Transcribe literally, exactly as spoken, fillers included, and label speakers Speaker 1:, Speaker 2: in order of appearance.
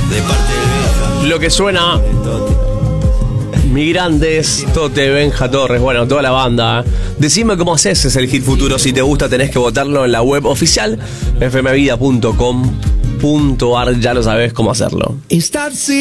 Speaker 1: De parte del Benja.
Speaker 2: Lo que suena... Migrantes, Tote, Benja Torres, bueno, toda la banda. Decime cómo haces, es el hit futuro. Si te gusta tenés que votarlo en la web oficial f m vida punto com punto a r, ya lo sabés cómo hacerlo.